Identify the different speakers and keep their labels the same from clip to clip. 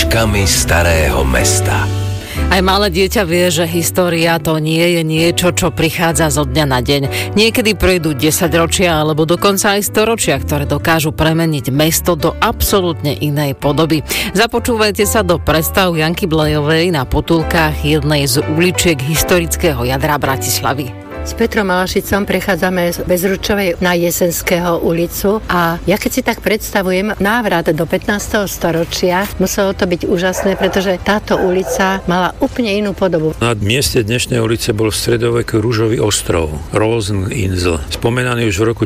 Speaker 1: Uličkami Starého mesta.
Speaker 2: Aj malé dieťa vie, že história to nie je niečo, čo prichádza zo dňa na deň. Niekedy prejdú 10 ročia alebo dokonca aj 100 ročia, ktoré dokážu premeniť mesto do absolútne inej podoby. Započúvajte sa do predstav Janky Blejovej na potulkách jednej z uličiek historického jadra Bratislavy.
Speaker 3: S Petrom Malašicom prechádzame z Bezručovej na Jesenského ulicu a ja keď si tak predstavujem návrat do 15. storočia, muselo to byť úžasné, pretože táto ulica mala úplne inú podobu.
Speaker 4: Na mieste dnešnej ulice bol v stredoveku Ružový ostrov, Roseninsel, spomenaný už v roku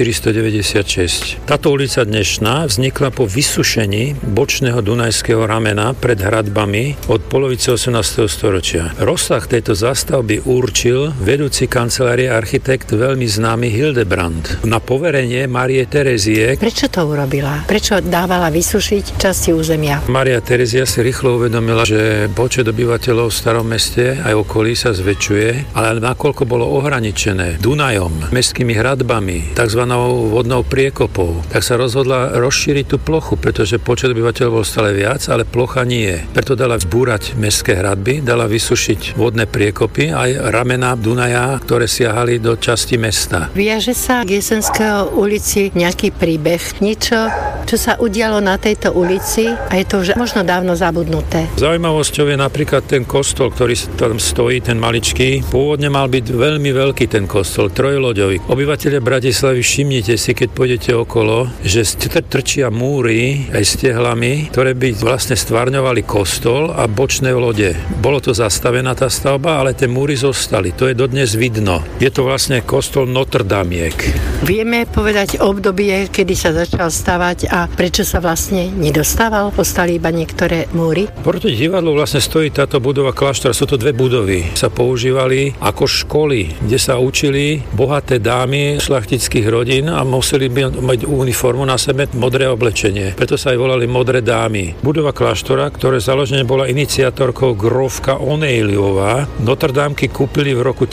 Speaker 4: 1496. Táto ulica dnešná vznikla po vysušení bočného dunajského ramena pred hradbami od polovice 18. storočia. Rozsah tejto zástavby určil vedúci kancelárie architekt veľmi známy Hildebrand na poverenie Márie Terezie.
Speaker 3: Prečo to urobila? Prečo dávala vysušiť časti územia?
Speaker 4: Mária Terezia si rýchlo uvedomila, že počet obyvateľov v starom meste aj okolí sa zväčšuje, ale nakoľko bolo ohraničené Dunajom, mestskými hradbami, tzv. Vodnou priekopou, tak sa rozhodla rozšíriť tú plochu, pretože počet obyvateľov bol stále viac, ale plocha nie. Preto dala vzbúrať mestské hradby, dala vysušiť vodné priekopy aj ramená Dunaja, ktoré siahali do časti mesta.
Speaker 3: Viaže sa k Jesenského ulici nejaký príbeh, niečo, čo sa udialo na tejto ulici a je to už možno dávno zabudnuté.
Speaker 4: Zaujímavosťou je napríklad ten kostol, ktorý tam stojí, ten maličký. Pôvodne mal byť veľmi veľký ten kostol, trojloďový. Obyvatelia Bratislavy, všimnite si, keď pôjdete okolo, že trčia múry aj s tehlami, ktoré by vlastne stvárňovali kostol a bočné lode. Bolo to zastavená tá stavba, ale tie múry zostali. To je dodnes vidno. Je to vlastne kostol Notre-Damiek.
Speaker 3: Vieme povedať obdobie, kedy sa začal stavať a prečo sa vlastne nedostával? Ostali iba niektoré múry?
Speaker 4: Proti divadlu vlastne stojí táto budova kláštora. Sú to dve budovy. Sa používali ako školy, kde sa učili bohaté dámy šlachtických rodín a museli by mať uniformu na sebe, modré oblečenie. Preto sa aj volali modré dámy. Budova kláštora, ktoré založenie bola iniciatorkou grófka Oneiliová, Notre-Dámky kúpili v roku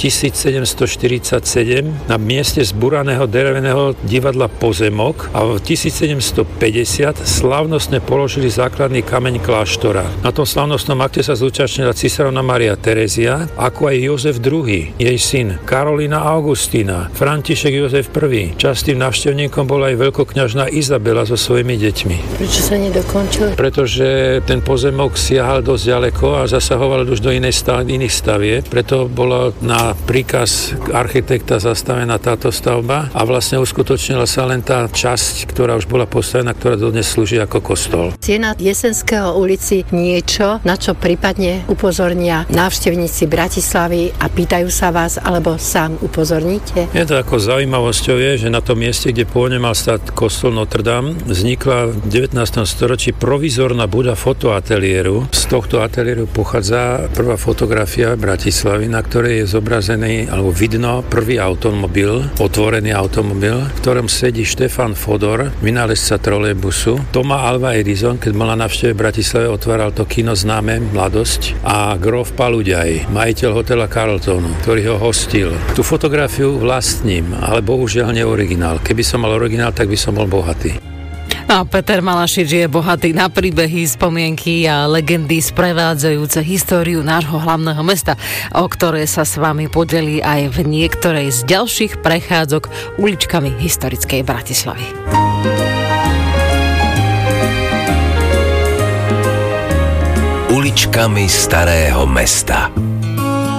Speaker 4: 1747 na mieste zburaného dreveného divadla pozemok a v 1750 slávnostne položili základný kameň kláštora. Na tom slávnostnom akte sa zúčastnila cisárovna Mária Terezia, ako aj Jozef II, jej syn, Karolína Augustína, František Jozef I. Častým návštevníkom bola aj veľkokňažná Izabela so svojimi deťmi.
Speaker 3: Prečo sa nedokončil?
Speaker 4: Pretože ten pozemok siahal dosť ďaleko a zasahoval už do iných stavieb, preto bola na príkaz architekta zastavená táto stavba a vlastne uskutočnila sa len tá časť, ktorá už bola postavená, ktorá dodnes slúži ako kostol.
Speaker 3: Je na Jesenského ulici niečo, na čo prípadne upozornia návštevníci Bratislavy a pýtajú sa vás, alebo sám upozorníte?
Speaker 4: Je to ako zaujímavosťou je, že na tom mieste, kde pôvodne mal stať kostol Notre Dame, vznikla v 19. storočí provizorná buda fotoateliéru. Z tohto ateliéru pochádza prvá fotografia Bratislavy, na ktorej je zobrazený alebo vidno prvý automobil, otvorený automobil, v ktorom sedí Štefan Fodor, vynálezca trolejbusu. Toma Alva Edison, keď mal na návšteve v Bratislave, otváral to kino známe Mladosť a Grof Paluďaj, majiteľ hotela Carlton, ktorý ho hostil. Tú fotografiu vlastním, ale bohužiaľ nie originál. Keby som mal originál, tak by som bol bohatý.
Speaker 2: No, Peter Malašič je bohatý na príbehy, spomienky a legendy sprevádzajúce históriu nášho hlavného mesta, o ktoré sa s vami podelí aj v niektorej z ďalších prechádzok uličkami historickej Bratislavy.
Speaker 1: Uličkami Starého mesta.